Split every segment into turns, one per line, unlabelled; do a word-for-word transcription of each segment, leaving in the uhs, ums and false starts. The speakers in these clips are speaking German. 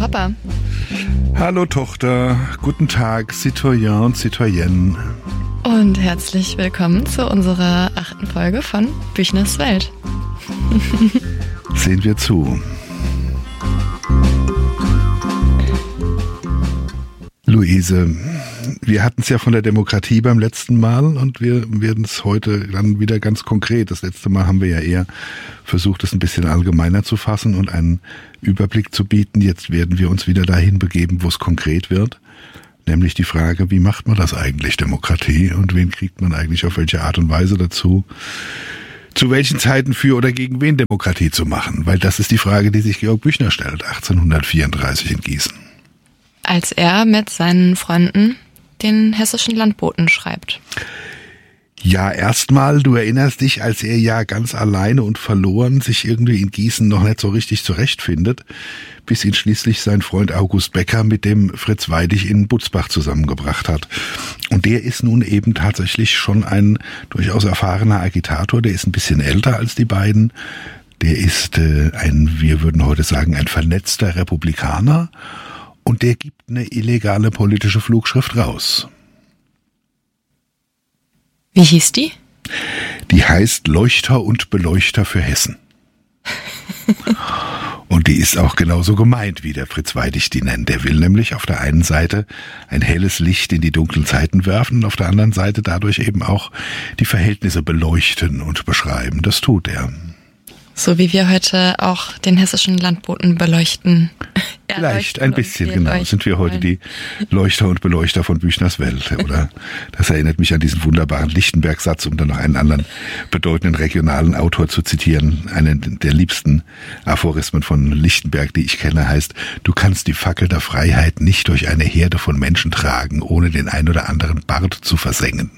Papa.
Hallo Tochter, guten Tag, Citoyen und Citoyenne.
Und herzlich willkommen zu unserer achten Folge von Büchners Welt.
Sehen wir zu. Luise, wir hatten es ja von der Demokratie beim letzten Mal und wir werden es heute dann wieder ganz konkret. Das letzte Mal haben wir ja eher versucht, es ein bisschen allgemeiner zu fassen und einen Überblick zu bieten. Jetzt werden wir uns wieder dahin begeben, wo es konkret wird. Nämlich die Frage, wie macht man das eigentlich, Demokratie? Und wen kriegt man eigentlich auf welche Art und Weise dazu, zu welchen Zeiten für oder gegen wen Demokratie zu machen? Weil das ist die Frage, die sich Georg Büchner stellt, achtzehnhundertvierunddreißig in Gießen.
Als er mit seinen Freunden den hessischen Landboten schreibt.
Ja, erstmal, du erinnerst dich, als er ja ganz alleine und verloren sich irgendwie in Gießen noch nicht so richtig zurechtfindet, bis ihn schließlich sein Freund August Becker mit dem Fritz Weidig in Butzbach zusammengebracht hat. Und der ist nun eben tatsächlich schon ein durchaus erfahrener Agitator, der ist ein bisschen älter als die beiden. Der ist äh, ein, wir würden heute sagen, ein vernetzter Republikaner. Und der gibt eine illegale politische Flugschrift raus.
Wie hieß die?
Die heißt Leuchter und Beleuchter für Hessen. Und die ist auch genauso gemeint, wie der Fritz Weidig die nennt. Der will nämlich auf der einen Seite ein helles Licht in die dunklen Zeiten werfen und auf der anderen Seite dadurch eben auch die Verhältnisse beleuchten und beschreiben. Das tut er.
So wie wir heute auch den hessischen Landboten beleuchten.
Vielleicht ein bisschen, genau. Sind wir heute die Leuchter und Beleuchter von Büchners Welt, oder? Das erinnert mich an diesen wunderbaren Lichtenberg-Satz, um dann noch einen anderen bedeutenden regionalen Autor zu zitieren. Einen der liebsten Aphorismen von Lichtenberg, die ich kenne, heißt: Du kannst die Fackel der Freiheit nicht durch eine Herde von Menschen tragen, ohne den ein oder anderen Bart zu versengen.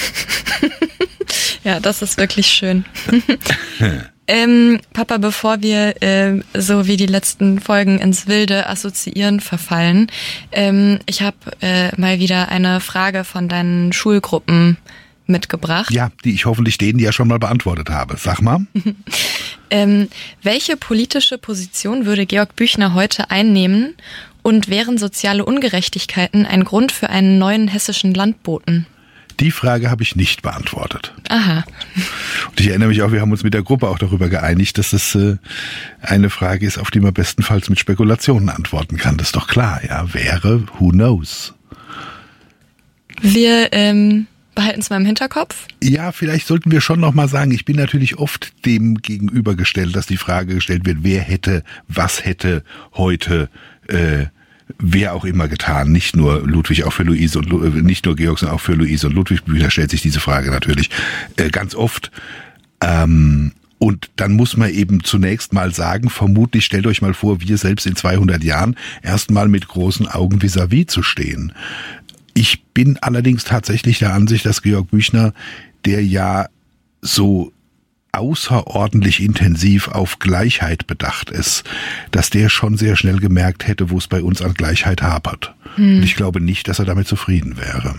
Ja, das ist wirklich schön. Ähm, Papa, bevor wir äh, so wie die letzten Folgen ins wilde Assoziieren verfallen, ähm, ich habe äh, mal wieder eine Frage von deinen Schulgruppen mitgebracht.
Ja, die ich hoffentlich denen ja schon mal beantwortet habe. Sag mal.
ähm, welche politische Position würde Georg Büchner heute einnehmen und wären soziale Ungerechtigkeiten ein Grund für einen neuen hessischen Landboten?
Die Frage habe ich nicht beantwortet.
Aha.
Und ich erinnere mich auch, wir haben uns mit der Gruppe auch darüber geeinigt, dass es äh, eine Frage ist, auf die man bestenfalls mit Spekulationen antworten kann. Das ist doch klar, ja. Wäre, who knows?
Wir ähm, behalten es mal im Hinterkopf.
Ja, vielleicht sollten wir schon noch mal sagen, ich bin natürlich oft dem gegenübergestellt, dass die Frage gestellt wird, wer hätte, was hätte heute äh, wer auch immer getan, nicht nur Ludwig, auch für Luise und nicht nur Georg, sondern auch für Luise und Ludwig. Büchner stellt sich diese Frage natürlich äh, ganz oft. Ähm, und dann muss man eben zunächst mal sagen, vermutlich stellt euch mal vor, wir selbst in zweihundert Jahren erstmal mit großen Augen vis-à-vis zu stehen. Ich bin allerdings tatsächlich der Ansicht, dass Georg Büchner, der ja so außerordentlich intensiv auf Gleichheit bedacht ist, dass der schon sehr schnell gemerkt hätte, wo es bei uns an Gleichheit hapert. Hm. Und ich glaube nicht, dass er damit zufrieden wäre.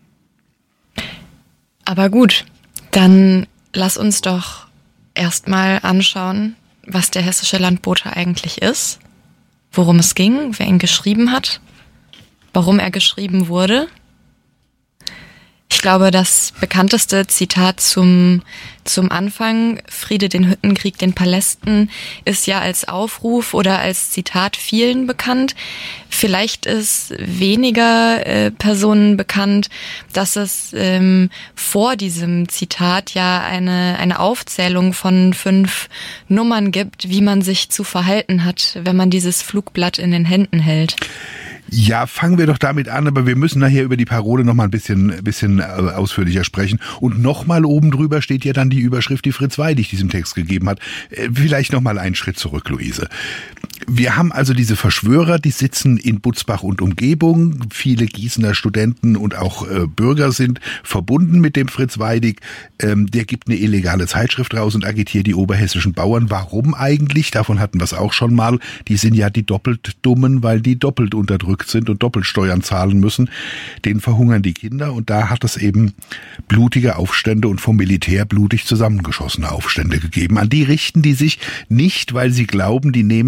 Aber gut, dann lass uns doch erstmal anschauen, was der hessische Landbote eigentlich ist, worum es ging, wer ihn geschrieben hat, warum er geschrieben wurde. Ich glaube, das bekannteste Zitat zum, zum Anfang, Friede den Hütten, Krieg den Palästen, ist ja als Aufruf oder als Zitat vielen bekannt. Vielleicht ist weniger äh, Personen bekannt, dass es ähm, vor diesem Zitat ja eine, eine Aufzählung von fünf Nummern gibt, wie man sich zu verhalten hat, wenn man dieses Flugblatt in den Händen hält.
Ja, fangen wir doch damit an, aber wir müssen nachher über die Parole noch mal ein bisschen, ein bisschen ausführlicher sprechen. Und noch mal oben drüber steht ja dann die Überschrift, die Fritz Weidig diesem Text gegeben hat. Vielleicht noch mal einen Schritt zurück, Luise. Wir haben also diese Verschwörer, die sitzen in Butzbach und Umgebung. Viele Gießener Studenten und auch äh, Bürger sind verbunden mit dem Fritz Weidig. Ähm, der gibt eine illegale Zeitschrift raus und agitiert die oberhessischen Bauern. Warum eigentlich? Davon hatten wir es auch schon mal. Die sind ja die doppelt Dummen, weil die doppelt unterdrückt sind und doppelt Steuern zahlen müssen. Denen verhungern die Kinder und da hat es eben blutige Aufstände und vom Militär blutig zusammengeschossene Aufstände gegeben. An die richten die sich nicht, weil sie glauben, die nehmen dieses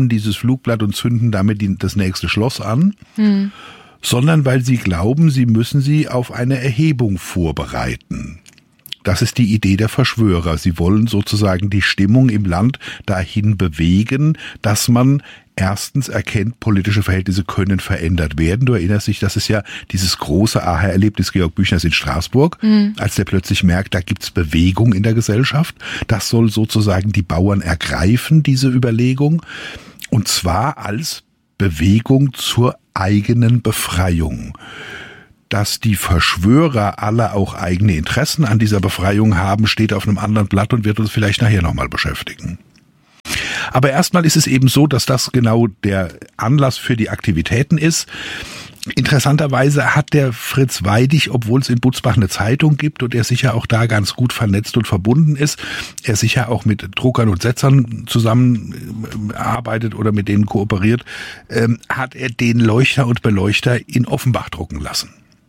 Flugblatt und zünden damit die, das nächste Schloss an,
hm.
sondern weil sie glauben, sie müssen sie auf eine Erhebung vorbereiten. Das ist die Idee der Verschwörer. Sie wollen sozusagen die Stimmung im Land dahin bewegen, dass man erstens erkennt, politische Verhältnisse können verändert werden. Du erinnerst dich, das ist ja dieses große Aha-Erlebnis Georg Büchners in Straßburg, mhm. als der plötzlich merkt, da gibt's Bewegung in der Gesellschaft. Das soll sozusagen die Bauern ergreifen, diese Überlegung. Und zwar als Bewegung zur eigenen Befreiung. Dass die Verschwörer alle auch eigene Interessen an dieser Befreiung haben, steht auf einem anderen Blatt und wird uns vielleicht nachher nochmal beschäftigen. Aber erstmal ist es eben so, dass das genau der Anlass für die Aktivitäten ist. Interessanterweise hat der Fritz Weidig, obwohl es in Butzbach eine Zeitung gibt und er sicher auch da ganz gut vernetzt und verbunden ist, er sicher auch mit Druckern und Setzern zusammenarbeitet oder mit denen kooperiert, ähm, hat er den Leuchter und Beleuchter in Offenbach drucken lassen.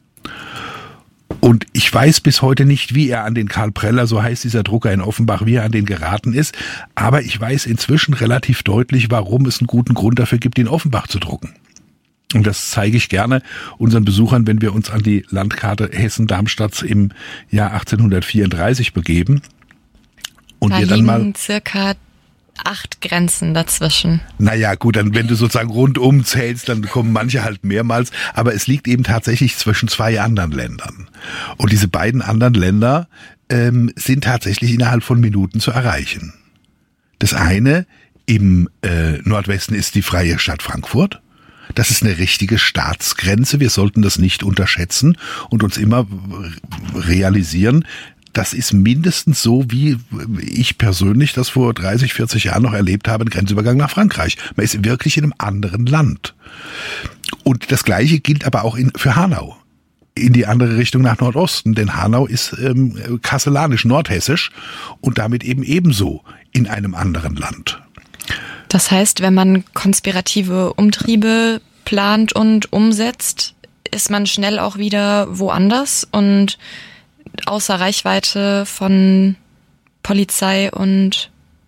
Und ich weiß bis heute nicht, wie er an den Karl Preller, so heißt dieser Drucker in Offenbach, wie er an den geraten ist. Aber ich weiß inzwischen relativ deutlich, warum es einen guten Grund dafür gibt, in Offenbach zu drucken. Und das zeige ich gerne unseren Besuchern, wenn wir uns an die Landkarte Hessen-Darmstadt im Jahr achtzehnhundertvierunddreißig begeben. Und
da
wir dann mal
liegen circa acht Grenzen dazwischen.
Naja, gut, dann wenn du sozusagen rundum zählst, dann kommen manche halt mehrmals. Aber es liegt eben tatsächlich zwischen zwei anderen Ländern. Und diese beiden anderen Länder ähm, sind tatsächlich innerhalb von Minuten zu erreichen. Das eine im äh, Nordwesten ist die Freie Stadt Frankfurt. Das ist eine richtige Staatsgrenze. Wir sollten das nicht unterschätzen und uns immer realisieren, das ist mindestens so, wie ich persönlich das vor dreißig, vierzig Jahren noch erlebt habe, ein Grenzübergang nach Frankreich. Man ist wirklich in einem anderen Land. Und das Gleiche gilt aber auch in, für Hanau. In die andere Richtung nach Nordosten, denn Hanau ist ähm, kastellanisch, nordhessisch und damit eben ebenso in einem anderen Land.
Das heißt, wenn man konspirative Umtriebe plant und umsetzt, ist man schnell auch wieder woanders und außer Reichweite von Polizei und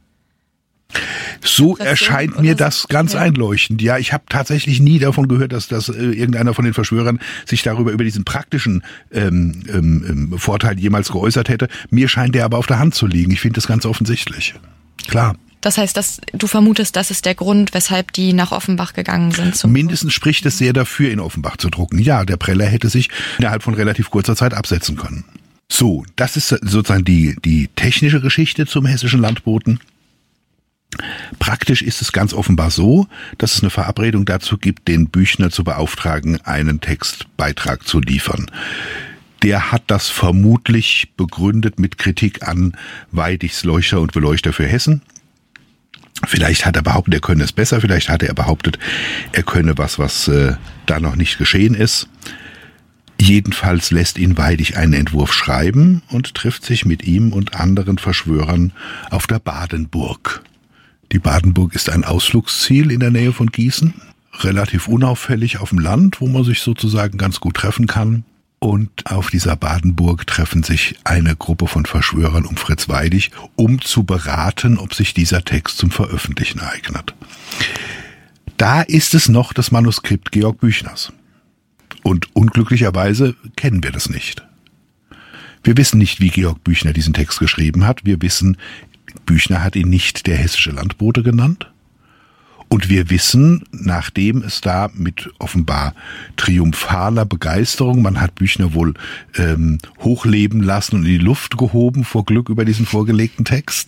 so erscheint mir das ganz ja. einleuchtend. Ja, ich habe tatsächlich nie davon gehört, dass, dass äh, irgendeiner von den Verschwörern sich darüber über diesen praktischen ähm, ähm, Vorteil jemals geäußert hätte. Mir scheint der aber auf der Hand zu liegen. Ich finde das ganz offensichtlich. Klar.
Das heißt, dass du vermutest, das ist der Grund, weshalb die nach Offenbach gegangen sind. Zum
Mindestens spricht es sehr dafür, in Offenbach zu drucken. Ja, der Preller hätte sich innerhalb von relativ kurzer Zeit absetzen können. So, das ist sozusagen die, die technische Geschichte zum hessischen Landboten. Praktisch ist es ganz offenbar so, dass es eine Verabredung dazu gibt, den Büchner zu beauftragen, einen Textbeitrag zu liefern. Der hat das vermutlich begründet mit Kritik an Weidigs Leuchter und Beleuchter für Hessen. Vielleicht hat er behauptet, er könne es besser, vielleicht hat er behauptet, er könne was, was äh, da noch nicht geschehen ist. Jedenfalls lässt ihn Weidig einen Entwurf schreiben und trifft sich mit ihm und anderen Verschwörern auf der Badenburg. Die Badenburg ist ein Ausflugsziel in der Nähe von Gießen, relativ unauffällig auf dem Land, wo man sich sozusagen ganz gut treffen kann. Und auf dieser Badenburg treffen sich eine Gruppe von Verschwörern um Fritz Weidig, um zu beraten, ob sich dieser Text zum Veröffentlichen eignet. Da ist es noch das Manuskript Georg Büchners. Und unglücklicherweise kennen wir das nicht. Wir wissen nicht, wie Georg Büchner diesen Text geschrieben hat. Wir wissen, Büchner hat ihn nicht der hessische Landbote genannt. Und wir wissen, nachdem es da mit offenbar triumphaler Begeisterung, man hat Büchner wohl ähm, hochleben lassen und in die Luft gehoben vor Glück über diesen vorgelegten Text,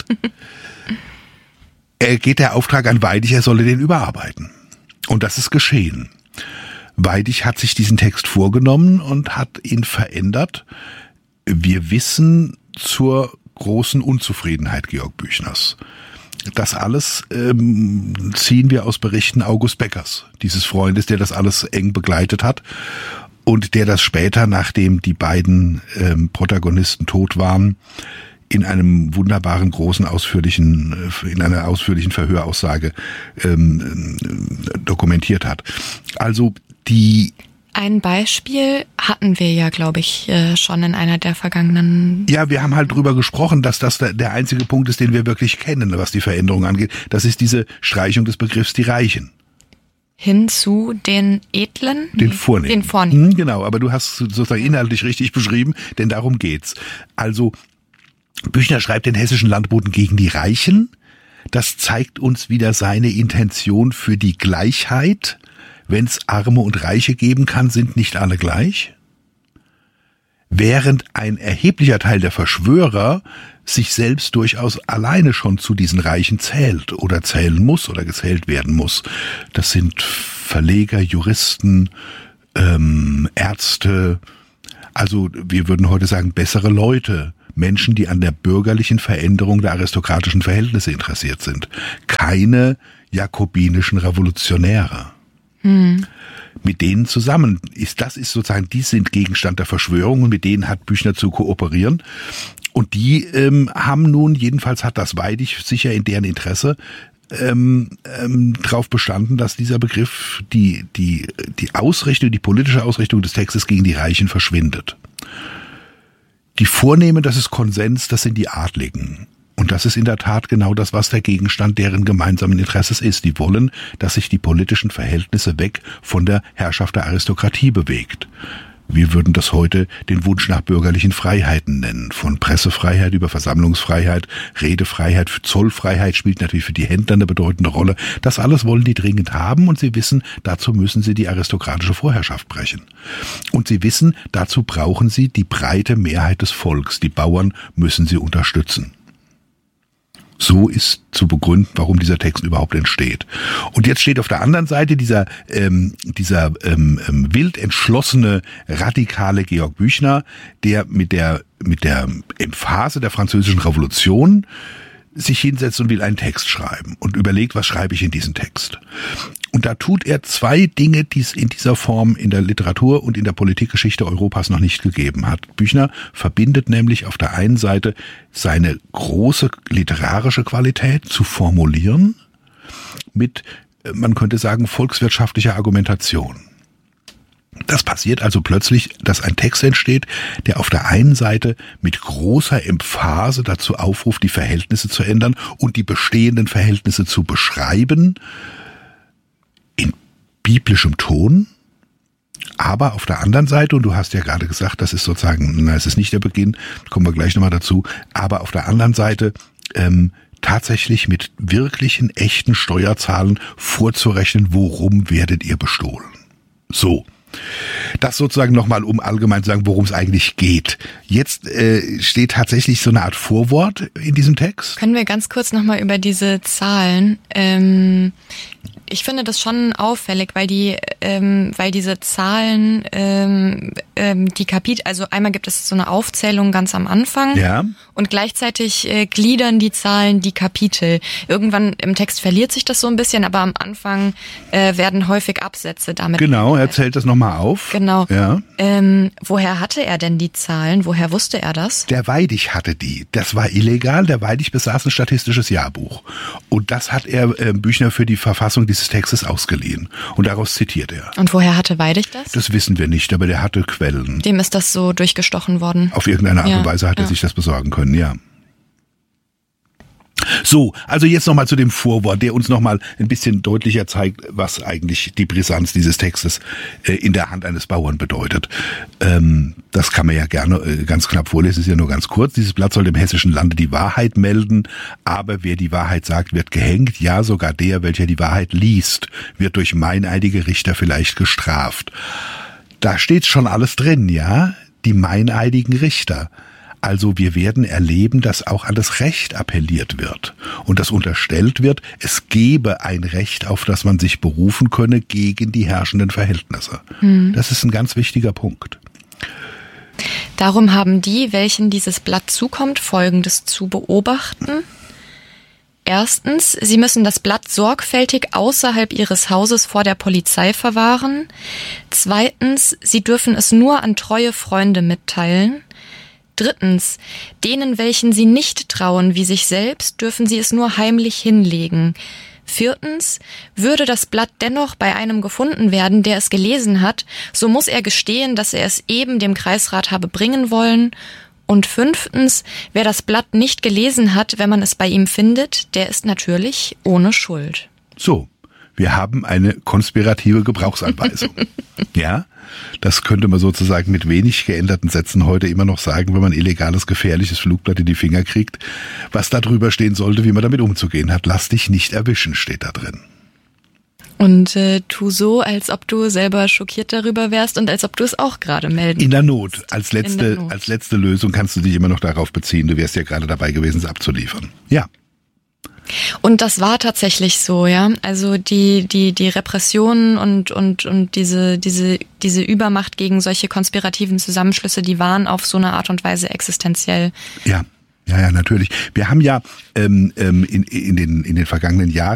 er geht der Auftrag an Weidig, er solle den überarbeiten. Und das ist geschehen. Weidig hat sich diesen Text vorgenommen und hat ihn verändert. Wir wissen zur großen Unzufriedenheit Georg Büchners. Das alles ähm, ziehen wir aus Berichten August Beckers, dieses Freundes, der das alles eng begleitet hat und der das später, nachdem die beiden ähm, Protagonisten tot waren, in einem wunderbaren, großen, ausführlichen, in einer ausführlichen Verhöraussage ähm, dokumentiert hat. Also die
Ein Beispiel hatten wir ja, glaube ich, schon in einer der vergangenen...
Ja, wir haben halt drüber gesprochen, dass das der einzige Punkt ist, den wir wirklich kennen, was die Veränderung angeht. Das ist diese Streichung des Begriffs die Reichen.
Hin zu den Edlen?
Den Vornehmen.
Den Vornehmen.
Genau, aber du hast sozusagen inhaltlich richtig beschrieben, denn darum geht's. Also Büchner schreibt den hessischen Landboten gegen die Reichen. Das zeigt uns wieder seine Intention für die Gleichheit. Wenn es Arme und Reiche geben kann, sind nicht alle gleich. Während ein erheblicher Teil der Verschwörer sich selbst durchaus alleine schon zu diesen Reichen zählt oder zählen muss oder gezählt werden muss. Das sind Verleger, Juristen, ähm, Ärzte, also wir würden heute sagen bessere Leute. Menschen, die an der bürgerlichen Veränderung der aristokratischen Verhältnisse interessiert sind. Keine jakobinischen Revolutionäre. Hm. Mit denen zusammen ist, das ist sozusagen, die sind Gegenstand der Verschwörung und mit denen hat Büchner zu kooperieren. Und die ähm, haben nun, jedenfalls hat das Weidig sicher in deren Interesse, ähm, ähm, darauf bestanden, dass dieser Begriff, die, die, die Ausrichtung, die politische Ausrichtung des Textes gegen die Reichen verschwindet. Die Vornehmen, das ist Konsens, das sind die Adligen. Und das ist in der Tat genau das, was der Gegenstand deren gemeinsamen Interesses ist. Die wollen, dass sich die politischen Verhältnisse weg von der Herrschaft der Aristokratie bewegt. Wir würden das heute den Wunsch nach bürgerlichen Freiheiten nennen. Von Pressefreiheit über Versammlungsfreiheit, Redefreiheit, Zollfreiheit spielt natürlich für die Händler eine bedeutende Rolle. Das alles wollen die dringend haben und sie wissen, dazu müssen sie die aristokratische Vorherrschaft brechen. Und sie wissen, dazu brauchen sie die breite Mehrheit des Volks. Die Bauern müssen sie unterstützen. So ist zu begründen, warum dieser Text überhaupt entsteht. Und jetzt steht auf der anderen Seite dieser ähm, dieser ähm, ähm, wild entschlossene, radikale Georg Büchner, der mit der mit der Emphase der Französischen Revolution sich hinsetzt und will einen Text schreiben und überlegt, was schreibe ich in diesen Text. Und da tut er zwei Dinge, die es in dieser Form in der Literatur und in der Politikgeschichte Europas noch nicht gegeben hat. Büchner verbindet nämlich auf der einen Seite seine große literarische Qualität zu formulieren mit, man könnte sagen, volkswirtschaftlicher Argumentation. Das passiert also plötzlich, dass ein Text entsteht, der auf der einen Seite mit großer Emphase dazu aufruft, die Verhältnisse zu ändern und die bestehenden Verhältnisse zu beschreiben, in biblischem Ton, aber auf der anderen Seite, und du hast ja gerade gesagt, das ist sozusagen, na, es ist nicht der Beginn, kommen wir gleich nochmal dazu, aber auf der anderen Seite ähm, tatsächlich mit wirklichen, echten Steuerzahlen vorzurechnen, worum werdet ihr bestohlen. So. Das sozusagen nochmal, um allgemein zu sagen, worum es eigentlich geht. Jetzt äh, steht tatsächlich so eine Art Vorwort in diesem Text.
Können wir ganz kurz nochmal über diese Zahlen... Ähm Ich finde das schon auffällig, weil die, ähm, weil diese Zahlen, ähm, ähm, die Kapitel, also einmal gibt es so eine Aufzählung ganz am Anfang,
ja,
und gleichzeitig äh, gliedern die Zahlen die Kapitel. Irgendwann im Text verliert sich das so ein bisschen, aber am Anfang äh, werden häufig Absätze damit.
Genau, er zählt das nochmal auf.
Genau.
Ja.
Ähm, woher hatte er denn die Zahlen? Woher wusste er das?
Der Weidig hatte die. Das war illegal. Der Weidig besaß ein statistisches Jahrbuch. Und das hat er äh, Büchner für die Verfassung dieses Textes ausgeliehen. Und daraus zitiert er.
Und woher hatte Weidig das?
Das wissen wir nicht, aber der hatte Quellen.
Dem ist das so durchgestochen worden.
Auf irgendeine Art
ja,
und Weise hat
ja.
er sich das besorgen können, ja. So, also jetzt nochmal zu dem Vorwort, der uns nochmal ein bisschen deutlicher zeigt, was eigentlich die Brisanz dieses Textes äh, in der Hand eines Bauern bedeutet. Ähm, das kann man ja gerne äh, ganz knapp vorlesen, ist ja nur ganz kurz. Dieses Blatt soll dem hessischen Lande die Wahrheit melden, aber wer die Wahrheit sagt, wird gehängt. Ja, sogar der, welcher die Wahrheit liest, wird durch meineidige Richter vielleicht gestraft. Da steht schon alles drin, ja? Die meineidigen Richter. Also wir werden erleben, dass auch an das Recht appelliert wird und dass unterstellt wird, es gebe ein Recht, auf das man sich berufen könne gegen die herrschenden Verhältnisse. Hm. Das ist ein ganz wichtiger Punkt.
Darum haben die, welchen dieses Blatt zukommt, Folgendes zu beobachten. Erstens, sie müssen das Blatt sorgfältig außerhalb ihres Hauses vor der Polizei verwahren. Zweitens, sie dürfen es nur an treue Freunde mitteilen. Drittens, denen, welchen sie nicht trauen wie sich selbst, dürfen sie es nur heimlich hinlegen. Viertens, würde das Blatt dennoch bei einem gefunden werden, der es gelesen hat, so muss er gestehen, dass er es eben dem Kreisrat habe bringen wollen. Und fünftens, wer das Blatt nicht gelesen hat, wenn man es bei ihm findet, der ist natürlich ohne Schuld.
So, wir haben eine konspirative Gebrauchsanweisung. Ja, das könnte man sozusagen mit wenig geänderten Sätzen heute immer noch sagen, wenn man illegales, gefährliches Flugblatt in die Finger kriegt. Was da drüber stehen sollte, wie man damit umzugehen hat. Lass dich nicht erwischen, steht da drin.
Und äh, tu so, als ob du selber schockiert darüber wärst und als ob du es auch gerade melden
In der Not. Als
In
letzte,
der Not.
als letzte Lösung kannst du dich immer noch darauf beziehen. Du wärst ja gerade dabei gewesen, es abzuliefern. Ja.
Und das war tatsächlich so, ja. Also die die die Repressionen und und und diese diese diese Übermacht gegen solche konspirativen Zusammenschlüsse, die waren auf so eine Art und Weise existenziell.
Ja. Ja, ja, natürlich. Wir haben ja ähm, ähm, in, in, den, in den vergangenen Jahren